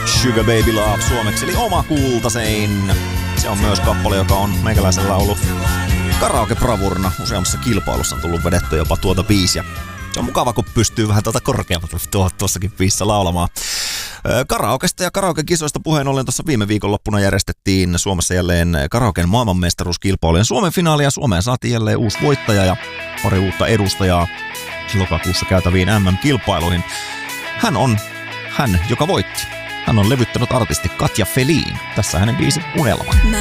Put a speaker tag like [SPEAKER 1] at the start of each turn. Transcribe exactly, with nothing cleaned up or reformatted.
[SPEAKER 1] Sugar Baby Love suomeksi, eli Oma kultasein. Se on myös kappale, joka on meikäläisellä ollut karaoke-bravurina. Useammassa kilpailussa on tullut vedetty jopa tuota biisiä. Se on mukava, kun pystyy vähän tuota korkeammalta tuo, tuossakin biisissä laulamaan. Karaokesta ja karaoke-kisoista puheen ollen tuossa viime viikonloppuna järjestettiin Suomessa jälleen karaoken maailmanmestaruuskilpailujen Suomen finaali ja Suomeen saatiin jälleen uusi voittaja ja pari uutta edustajaa lokakuussa käytäviin M M-kilpailuihin. Hän on hän, joka voitti. Hän on levyttänyt artisti Katja Felin. Tässä hänen biisi Unelma.